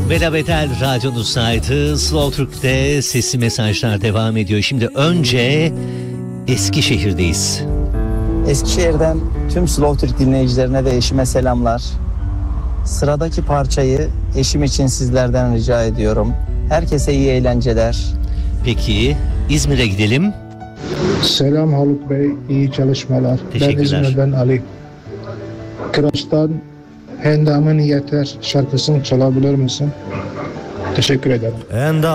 Veda Bedel radyonuzdaydı. Slow Türk'te sesli mesajlar devam ediyor. Şimdi önce Eskişehir'deyiz. Eskişehir'den tüm Slow Türk dinleyicilerine ve eşime selamlar. Sıradaki parçayı eşim için sizlerden rica ediyorum. Herkese iyi eğlenceler. Peki İzmir'e gidelim. Selam Haluk Bey, iyi çalışmalar. Ben Teşekkürler. İzmir'den Ali. Kıraç'tan Hendamın Yeter şarkısını çalabilir misin? Teşekkür ederim.